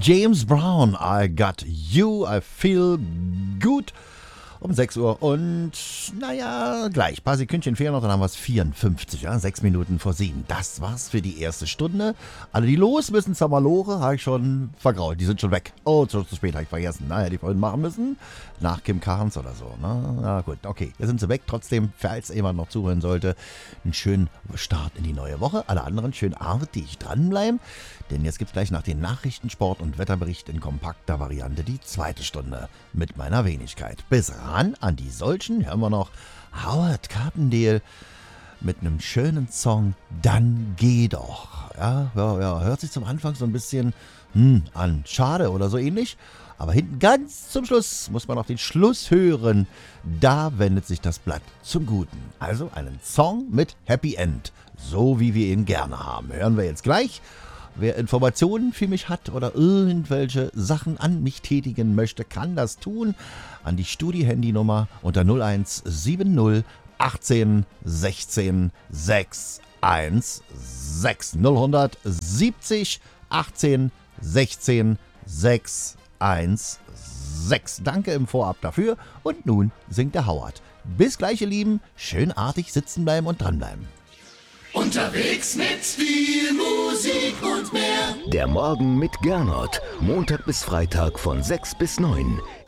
James Brown, I got you, I feel good. Um 6 Uhr und naja, gleich, ein paar Sekündchen fehlen noch, dann haben wir es 54, ja, 6 Minuten vor 7. Das war's für die erste Stunde. Alle, die los müssen zur Malore, habe ich schon vergrault, die sind schon weg. Oh, zu spät, habe ich vergessen. Naja, die vorhin machen müssen, nach Kim Carnes oder so. Na gut, okay, jetzt sind sie weg. Trotzdem, falls jemand noch zuhören sollte, einen schönen Start in die neue Woche. Alle anderen schön artig dranbleiben, denn jetzt gibt's gleich nach den Nachrichten, Sport und Wetterbericht in kompakter Variante die zweite Stunde mit meiner Wenigkeit. Bis an die Solchen hören wir noch Howard Carpendale mit einem schönen Song Dann geh doch. Ja, hört sich zum Anfang so ein bisschen an. Schade oder so ähnlich. Aber hinten ganz zum Schluss muss man auf den Schluss hören. Da wendet sich das Blatt zum Guten. Also einen Song mit Happy End. So wie wir ihn gerne haben. Hören wir jetzt gleich. Wer Informationen für mich hat oder irgendwelche Sachen an mich tätigen möchte, kann das tun. An die Studi-Handynummer unter 0170 18 16 616. 0170 18 16 616. Danke im Vorab dafür. Und nun singt der Howard. Bis gleich, ihr Lieben. Schön artig sitzen bleiben und dranbleiben. Unterwegs mit viel Musik und mehr. Der Morgen mit Gernot. Montag bis Freitag von 6 bis 9.